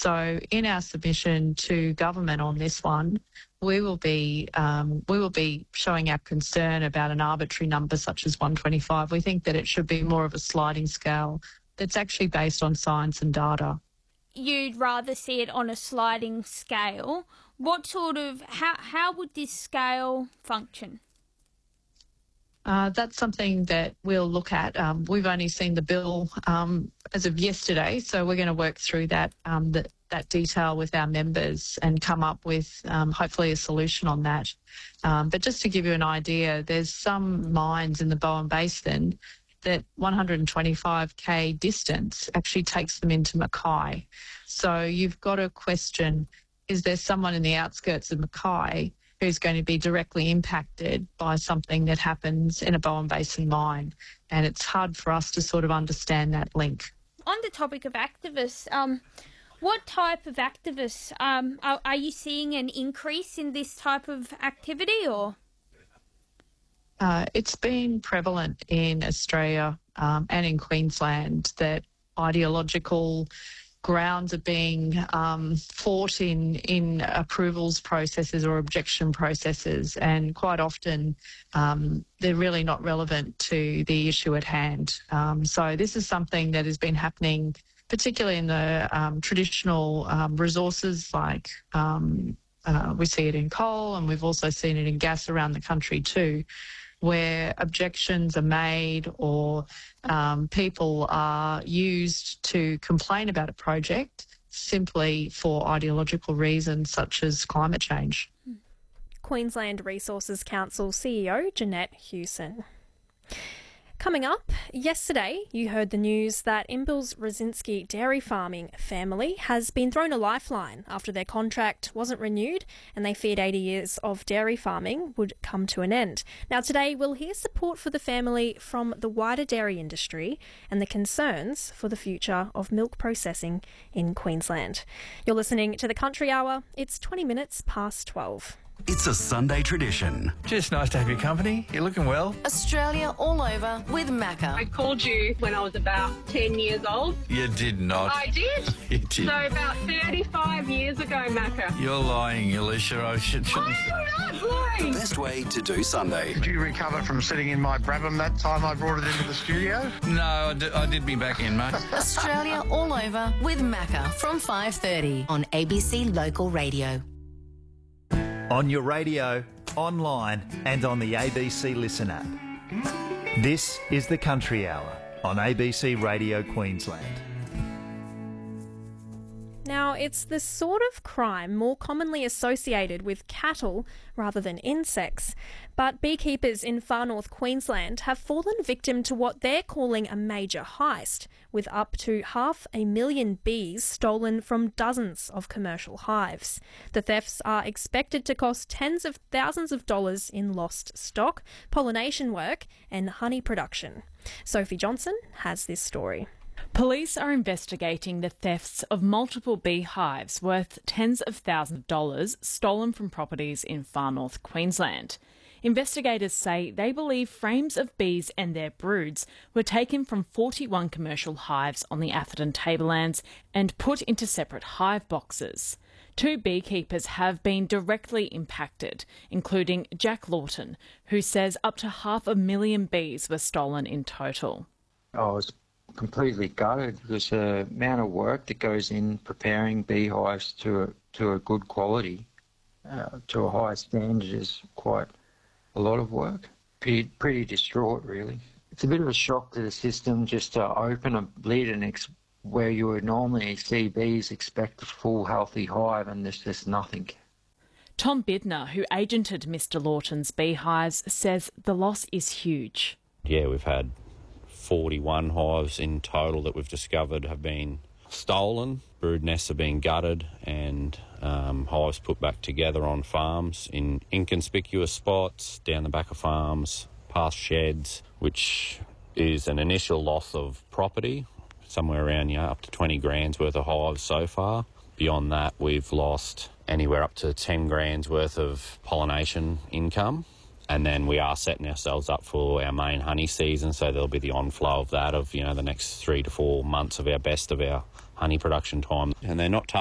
So in our submission to government on this one, we will be showing our concern about an arbitrary number such as 125. We think that it should be more of a sliding scale that's actually based on science and data. You'd rather see it on a sliding scale. What sort of, how would this scale function? That's something that we'll look at. We've only seen the bill as of yesterday, so we're going to work through that detail with our members and come up with hopefully a solution on that. But just to give you an idea, there's some mines in the Bowen Basin that 125k distance actually takes them into Mackay. So you've got to question, is there someone in the outskirts of Mackay who's going to be directly impacted by something that happens in a Bowen Basin mine? And it's hard for us to sort of understand that link. On the topic of activists, what type of activists, are you seeing an increase in this type of activity or? It's been prevalent in Australia and in Queensland that ideological grounds are being fought in approvals processes or objection processes, and quite often they're really not relevant to the issue at hand. So this is something that has been happening particularly in the traditional resources like we see it in coal, and we've also seen it in gas around the country too, where objections are made or people are used to complain about a project simply for ideological reasons such as climate change. Queensland Resources Council CEO Jeanette Hewson. Coming up, yesterday you heard the news that Imbils Rosinski dairy farming family has been thrown a lifeline after their contract wasn't renewed and they feared 80 years of dairy farming would come to an end. Now today we'll hear support for the family from the wider dairy industry and the concerns for the future of milk processing in Queensland. You're listening to The Country Hour. It's 20 minutes past 12. It's a Sunday tradition. Just nice to have your company. You're looking well. Australia all over with Macca. I called you when I was about 10 years old. You did not. I did. You did. So about 35 years ago, Macca. You're lying, Alicia. I shouldn't. I'm not lying. The best way to do Sunday. Did you recover from sitting in my Brabham that time I brought it into the studio? No, I did be back in, mate. Australia all over with Macca from 5:30 on ABC Local Radio. On your radio, online and on the ABC Listen app. This is The Country Hour on ABC Radio Queensland. Now, it's the sort of crime more commonly associated with cattle rather than insects, but beekeepers in far north Queensland have fallen victim to what they're calling a major heist, with up to 500,000 bees stolen from dozens of commercial hives. The thefts are expected to cost tens of thousands of dollars in lost stock, pollination work and honey production. Sophie Johnson has this story. Police are investigating the thefts of multiple beehives worth tens of thousands of dollars stolen from properties in far north Queensland. Investigators say they believe frames of bees and their broods were taken from 41 commercial hives on the Atherton Tablelands and put into separate hive boxes. 2 beekeepers have been directly impacted, including Jack Lawton, who says up to 500,000 bees were stolen in total. I was completely gutted because the amount of work that goes in preparing beehives to a good quality, to a high standard, is quite a lot of work. Pretty distraught, really. It's a bit of a shock to the system just to open a lid and where you would normally see bees expect a full healthy hive, and there's just nothing. Tom Bidner, who agented Mr Lawton's beehives, says the loss is huge. Yeah, we've had 41 hives in total that we've discovered have been stolen. Brood nests have been gutted and hives put back together on farms in inconspicuous spots, down the back of farms, past sheds, which is an initial loss of property, somewhere around up to 20 grand's worth of hives so far. Beyond that, we've lost anywhere up to 10 grand's worth of pollination income. And then we are setting ourselves up for our main honey season, so there'll be the onflow of that, of the next 3 to 4 months of our best of our honey production time. And they're not